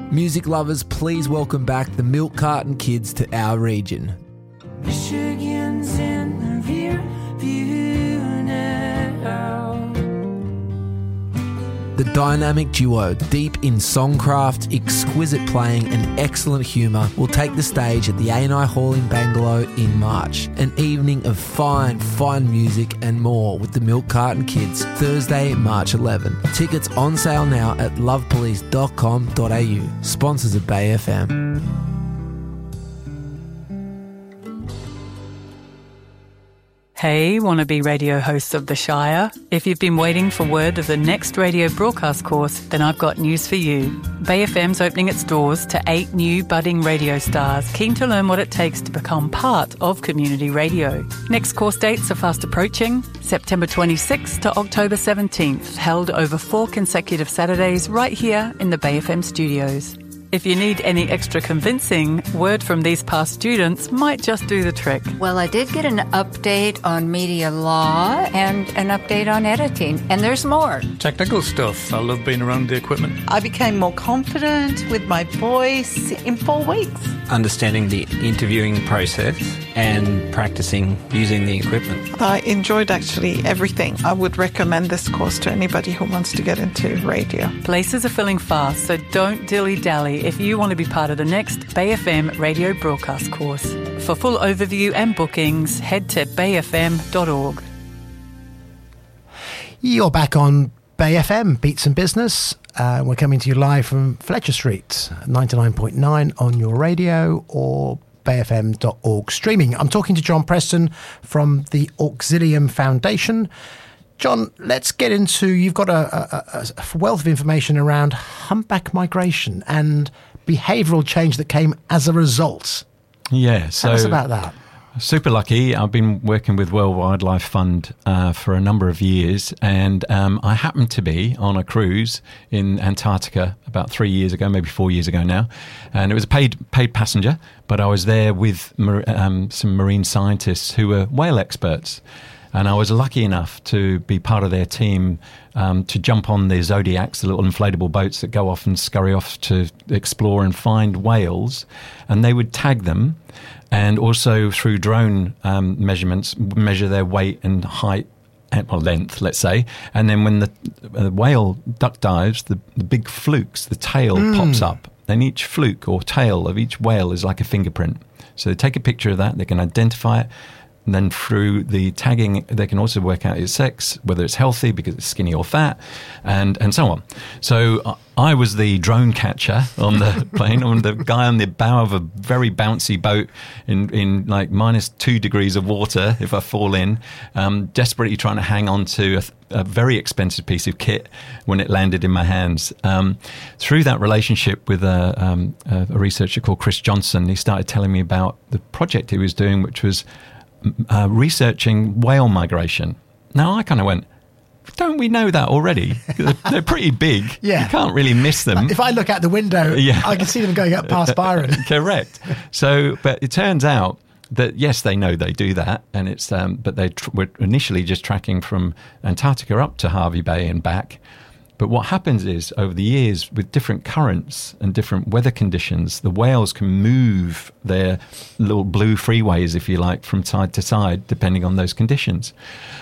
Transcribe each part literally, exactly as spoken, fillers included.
Music lovers, please welcome back the Milk Carton Kids to our region. Michigan's in the rear view now. The dynamic duo, deep in songcraft, exquisite playing and excellent humour, will take the stage at the A and I Hall in Bangalore in March. An evening of fine, fine music and more with the Milk Carton Kids, Thursday, March eleventh. Tickets on sale now at love police dot com dot a u. Sponsors of Bay F M. Hey, wannabe radio hosts of The Shire. If you've been waiting for word of the next radio broadcast course, then I've got news for you. Bay F M's opening its doors to eight new budding radio stars keen to learn what it takes to become part of community radio. Next course dates are fast approaching, September twenty-sixth to October seventeenth, held over four consecutive Saturdays right here in the Bay F M studios. If you need any extra convincing, word from these past students might just do the trick. Well, I did get an update on media law and an update on editing, and there's more. Technical stuff. I love being around the equipment. I became more confident with my voice in four weeks. Understanding the interviewing process and practicing using the equipment. I enjoyed actually everything. I would recommend this course to anybody who wants to get into radio. Places are filling fast, so don't dilly-dally if you want to be part of the next Bay F M radio broadcast course. For full overview and bookings, head to bay f m dot org. You're back on Bay F M, Beats and Business. Uh, we're coming to you live from Fletcher Street, ninety-nine point nine on your radio or bay f m dot org streaming. I'm talking to John Preston from the Auxilium Foundation. John, let's get into, you've got a, a, a wealth of information around humpback migration and behavioural change that came as a result. Yeah. So tell us about that. Super lucky. I've been working with World Wildlife Fund uh, for a number of years, and um, I happened to be on a cruise in Antarctica about three years ago, maybe four years ago now, and it was a paid paid passenger, but I was there with mar- um, some marine scientists who were whale experts. And I was lucky enough to be part of their team um, to jump on the Zodiacs, the little inflatable boats that go off and scurry off to explore and find whales. And they would tag them and also through drone um, measurements, measure their weight and height, and, well, length, let's say. And then when the, the whale duck dives, the, the big flukes, the tail mm. pops up. And each fluke or tail of each whale is like a fingerprint. So they take a picture of that, they can identify it. And then through the tagging, they can also work out its sex, whether it's healthy because it's skinny or fat, and, and so on. So uh, I was the drone catcher on the plane, on the guy on the bow of a very bouncy boat in, in like minus two degrees of water if I fall in, um, desperately trying to hang on to a, a very expensive piece of kit when it landed in my hands. Um, through that relationship with a, um, a researcher called Chris Johnson, he started telling me about the project he was doing, which was Uh, researching whale migration. Now I kind of went, don't we know that already? They're, they're pretty big. Yeah. You can't really miss them. If I look out the window, yeah. I can see them going up past Byron. Correct. So, but it turns out that yes, they know they do that, and it's um, but they tr- were initially just tracking from Antarctica up to Hervey Bay and back. But what happens is, over the years, with different currents and different weather conditions, the whales can move their little blue freeways, if you like, from side to side, depending on those conditions.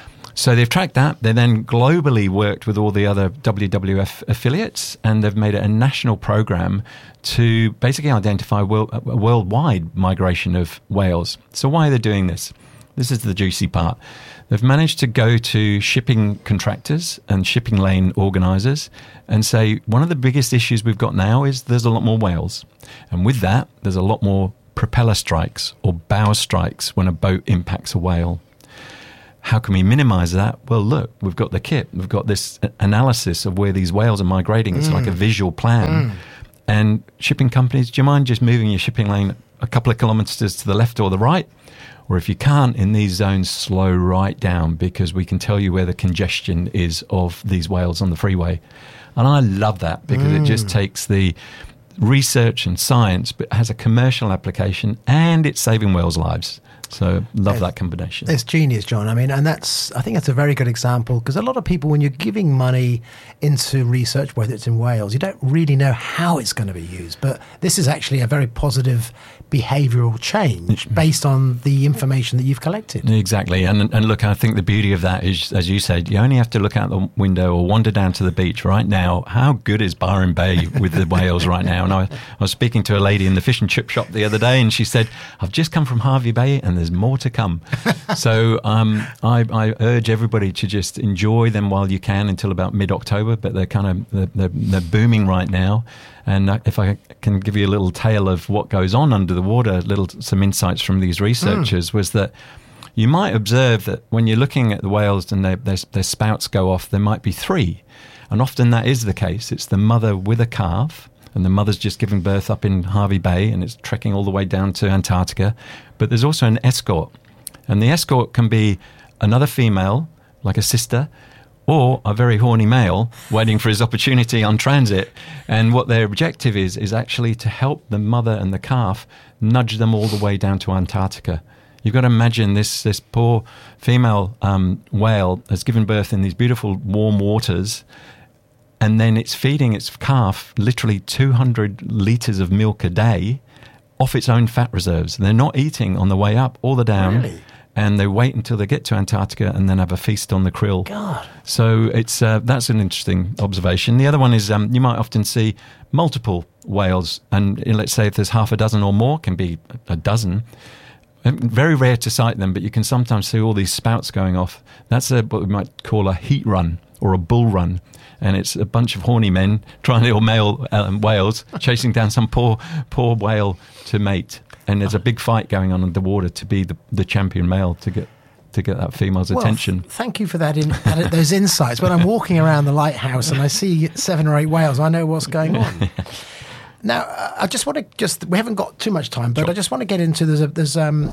So they've tracked that. They then globally worked with all the other W W F affiliates, and they've made it a national program to basically identify world, a worldwide migration of whales. So why are they doing this? This is the juicy part. They've managed to go to shipping contractors and shipping lane organisers and say, one of the biggest issues we've got now is there's a lot more whales. And with that, there's a lot more propeller strikes or bow strikes when a boat impacts a whale. How can we minimise that? Well, look, we've got the kit. We've got this analysis of where these whales are migrating. It's mm. like a visual plan. Mm. And shipping companies, do you mind just moving your shipping lane a couple of kilometres to the left or the right? Or if you can't, in these zones, slow right down, because we can tell you where the congestion is of these whales on the freeway. And I love that, because mm. it just takes the research and science, but has a commercial application, and it's saving whales' lives. So love It's- that combination. It's genius, John. I mean, and that's, I think that's a very good example, because a lot of people, when you're giving money into research, whether it's in Wales, you don't really know how it's going to be used. But this is actually a very positive behavioural change based on the information that you've collected. Exactly. And and look, I think the beauty of that is, as you said, you only have to look out the window or wander down to the beach right now. How good is Byron Bay with the whales right now? And I, I was speaking to a lady in the fish and chip shop the other day, and she said, I've just come from Hervey Bay and there's more to come. So um, I, I urge everybody to just enjoy them while you can until about mid-October, but they're kind of they're, they're, they're booming right now. And uh, if I can give you a little tale of what goes on under the water, little some insights from these researchers, mm. was that you might observe that when you're looking at the whales and their, their, their spouts go off, there might be three. And often that is the case. It's the mother with a calf, and the mother's just giving birth up in Hervey Bay, and it's trekking all the way down to Antarctica. But there's also an escort. And the escort can be another female, like a sister, or a very horny male waiting for his opportunity on transit. And what their objective is, is actually to help the mother and the calf nudge them all the way down to Antarctica. You've got to imagine this, this poor female um, whale has given birth in these beautiful warm waters, and then it's feeding its calf literally two hundred litres of milk a day off its own fat reserves. They're not eating on the way up or the down. Really? And they wait until they get to Antarctica and then have a feast on the krill. God. So it's uh, that's an interesting observation. The other one is um, you might often see multiple whales, and uh, let's say if there's half a dozen or more, can be a dozen. Very rare to sight them, but you can sometimes see all these spouts going off. That's a, what we might call a heat run or a bull run. And it's a bunch of horny men trying to, or male um, whales, chasing down some poor poor whale to mate. And there's a big fight going on underwater to be the, the champion male to get to get that female's Well, attention. thank you for that. In, that those insights. When I'm walking around the lighthouse and I see seven or eight whales, I know what's going on. Now, uh, I just want to just we haven't got too much time, but Sure. I just want to get into there's a, there's um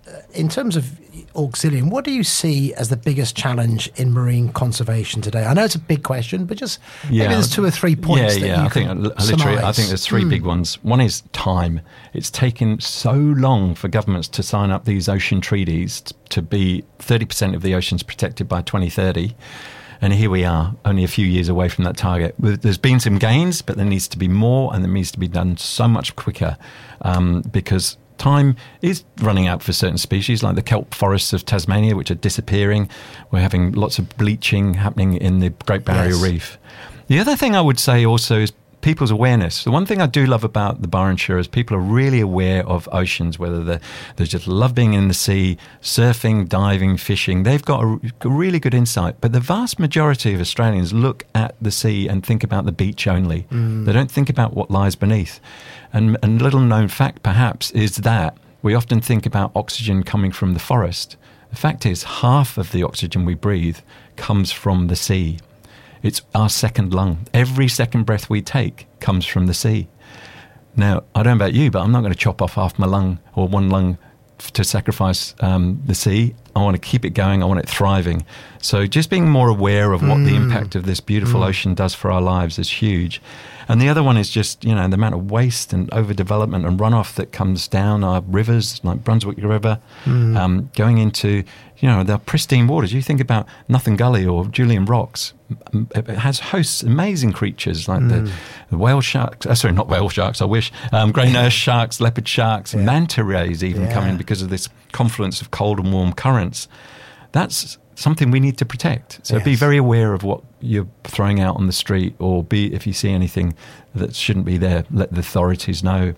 in terms of auxilium, what do you see as the biggest challenge in marine conservation today? I know it's a big question, but just maybe there's two or three points. Yeah, that yeah. you I think can literally, I surmise. think there's three Mm. big ones. One is time. It's taken so long for governments to sign up these ocean treaties t- to be thirty percent of the oceans protected by twenty thirty. And here we are, only a few years away from that target. There's been some gains, but there needs to be more, and there needs to be done so much quicker um, because time is running out for certain species, like the kelp forests of Tasmania, which are disappearing. We're having lots of bleaching happening in the Great Barrier Yes. Reef. The other thing I would say also is people's awareness. The one thing I do love about the Byron Shire is people are really aware of oceans, whether they're, they just love being in the sea, surfing, diving, fishing. They've got a, a really good insight. But the vast majority of Australians look at the sea and think about the beach only. Mm. They don't think about what lies beneath. And a little known fact, perhaps, is that we often think about oxygen coming from the forest. The fact is, half of the oxygen we breathe comes from the sea. It's our second lung. Every second breath we take comes from the sea. Now, I don't know about you, but I'm not going to chop off half my lung or one lung f- to sacrifice um, the sea. I want to keep it going. I want it thriving. So just being more aware of what mm. the impact of this beautiful mm. ocean does for our lives is huge. And the other one is just, you know, the amount of waste and overdevelopment and runoff that comes down our rivers, like Brunswick River, mm. um, going into, you know, the pristine waters. You think about Nothing Gully or Julian Rocks. It has hosts, amazing creatures like mm. the, the whale sharks. Uh, sorry, not whale sharks, I wish. Um, grey nurse sharks, leopard sharks, yeah. manta rays even yeah. come in because of this confluence of cold and warm currents. That's something we need to protect. So yes. be very aware of what you're throwing out on the street, or be, if you see anything that shouldn't be there, let the authorities know.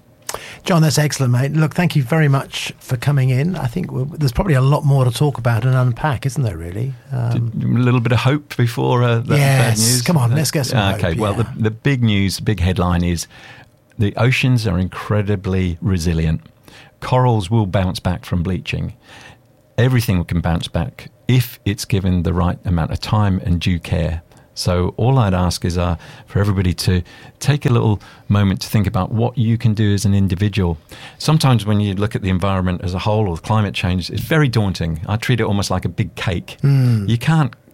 John, that's excellent, mate. Look, thank you very much for coming in. I think we're, there's probably a lot more to talk about and unpack, isn't there, really? Um, a little bit of hope before uh, that yes, bad news. Come on, let's get some uh, hope. Okay, well, yeah. the, the big news, the big headline is the oceans are incredibly resilient. Corals will bounce back from bleaching. Everything can bounce back if it's given the right amount of time and due care. So all I'd ask is uh, for everybody to take a little moment to think about what you can do as an individual. Sometimes when you look at the environment as a whole or climate change, it's very daunting. I treat it almost like a big cake. Mm. You can't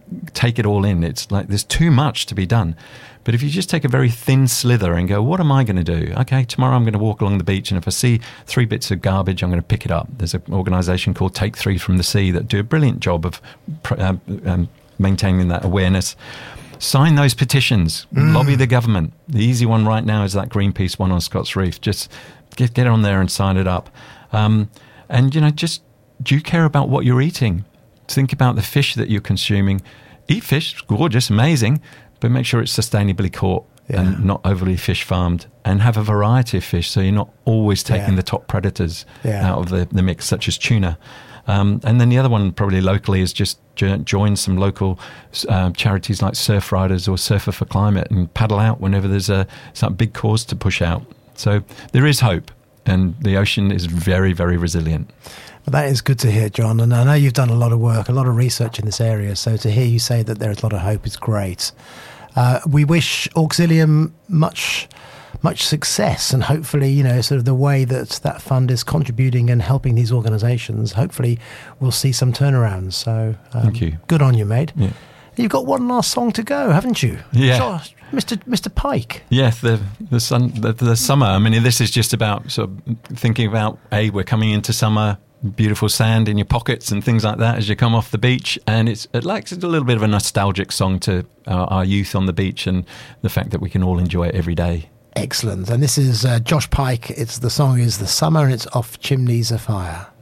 take it all in. It's like there's too much to be done. But if you just take a very thin slither and go, what am I going to do? Okay, tomorrow I'm going to walk along the beach, and if I see three bits of garbage, I'm going to pick it up. There's an organisation called Take Three from the Sea that do a brilliant job of uh, um, maintaining that awareness. Sign those petitions. Mm. Lobby the government. The easy one right now is that Greenpeace one on Scott's Reef. Just get get on there and sign it up. Um, and, you know, just do you care about what you're eating? Think about the fish that you're consuming. Eat fish, it's gorgeous, amazing, but make sure it's sustainably caught yeah. and not overly fish farmed, and have a variety of fish so you're not always taking yeah. the top predators yeah. out of the, the mix, such as tuna. Um, and then the other one probably locally is just jo- join some local uh, charities like Surf Riders or Surfer for Climate and paddle out whenever there's a some big cause to push out. So there is hope, and the ocean is very, very resilient. Well, that is good to hear, John. And I know you've done a lot of work, a lot of research in this area. So to hear you say that there is a lot of hope is great. Uh, we wish Auxilium much, much success, and hopefully, you know, sort of the way that that fund is contributing and helping these organisations, hopefully we'll see some turnarounds. So um, thank you. Good on you, mate. Yeah. You've got one last song to go, haven't you? Yeah. Josh, Mister Mister Pike. Yeah, the the sun, the, the summer. I mean, this is just about sort of thinking about, hey, we're coming into summer. Beautiful sand in your pockets and things like that as you come off the beach, and it's it likes it's a little bit of a nostalgic song to our, our youth on the beach and the fact that we can all enjoy it every day. Excellent. And this is uh, Josh Pike. It's the song is The Summer, and it's off Chimneys of Fire.